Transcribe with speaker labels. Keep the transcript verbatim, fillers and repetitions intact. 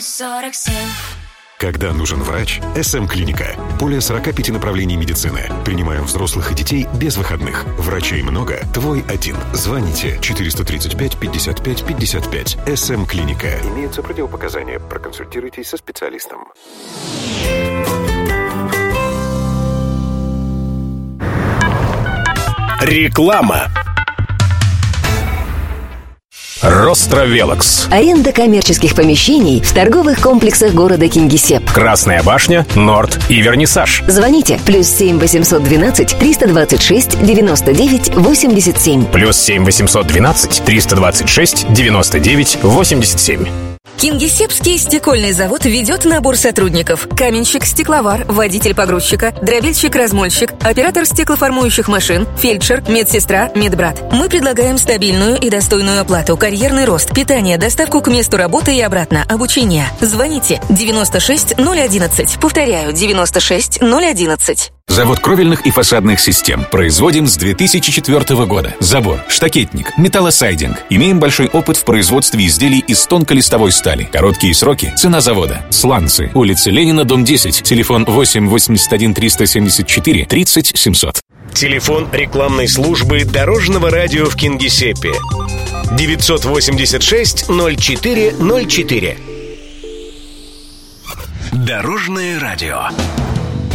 Speaker 1: сорок семь.
Speaker 2: Когда нужен врач? эс эм-клиника. Более сорок пять направлений медицины. Принимаем взрослых и детей без выходных. Врачей много, твой один. Звоните четыреста тридцать пять пятьдесят пять пятьдесят пять. эс эм-клиника. Имеются противопоказания. Проконсультируйтесь со специалистом.
Speaker 3: Реклама. Ростровелокс.
Speaker 4: Аренда коммерческих помещений в торговых комплексах города Кингисепп.
Speaker 3: Красная башня, Норд и Вернисаж.
Speaker 4: Звоните. Плюс семь восемьсот двенадцать триста двадцать шесть девяносто девять восемьдесят семь.
Speaker 3: Плюс семь восемьсот двенадцать триста двадцать шесть девяносто девять восемьдесят семь.
Speaker 5: Кингисеппский стекольный завод ведет набор сотрудников. Каменщик, стекловар, водитель погрузчика, дробильщик-размольщик, оператор стеклоформующих машин, фельдшер, медсестра, медбрат. Мы предлагаем стабильную и достойную оплату, карьерный рост, питание, доставку к месту работы и обратно, обучение. Звоните девяносто шесть ноль одиннадцать. Повторяю, девяносто шесть ноль одиннадцать.
Speaker 6: Завод кровельных и фасадных систем. Производим с две тысячи четвёртого года. Забор, штакетник, металлосайдинг. Имеем большой опыт в производстве изделий из тонколистовой стали. Короткие сроки. Цена завода. Сланцы. Улица Ленина, дом десять. Телефон восемь восемьдесят один триста семьдесят четыре тридцать семьсот.
Speaker 3: Телефон рекламной службы Дорожного радио в Кингисеппе. девятьсот восемьдесят шесть ноль четыре ноль четыре.
Speaker 7: Дорожное радио.